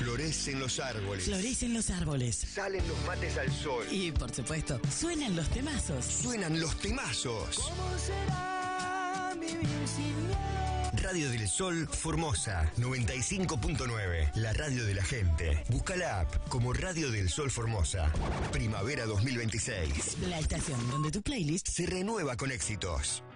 Florecen los árboles. Florecen los árboles. Salen los mates al sol. Y, por supuesto, suenan los temazos. Suenan los temazos. ¿Cómo será vivir sin miedo? Radio del Sol Formosa 95.9, la radio de la gente. Busca la app como Radio del Sol Formosa. Primavera 2026. La estación donde tu playlist Se renueva con éxitos.